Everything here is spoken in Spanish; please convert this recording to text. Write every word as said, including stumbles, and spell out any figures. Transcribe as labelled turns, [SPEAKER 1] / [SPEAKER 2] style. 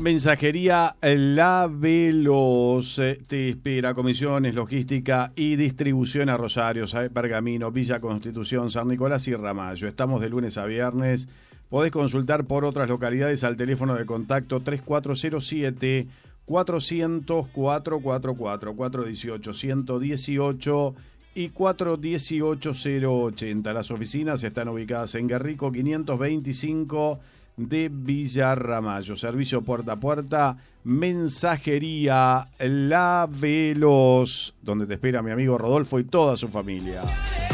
[SPEAKER 1] Mensajería La Veloz te espera. Comisiones, logística y distribución a Rosario, Pergamino, Villa Constitución, San Nicolás y Ramallo. Estamos de lunes a viernes. Podés consultar por otras localidades al teléfono de contacto tres cuatro cero siete, cuatro cero cero, cuatro cuatro cuatro, cuatro uno ocho, uno uno ocho y cuatro uno ocho, cero ochenta. Las oficinas están ubicadas en Guerrico quinientos veinticinco de Villa Ramallo. Servicio puerta a puerta, mensajería La Veloz, donde te espera mi amigo Rodolfo y toda su familia.